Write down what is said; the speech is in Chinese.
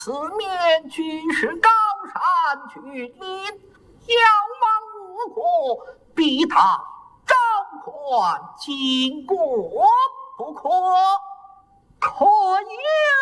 四面俱是高山峻岭，遥望无国，必当张宽经过不可。可也。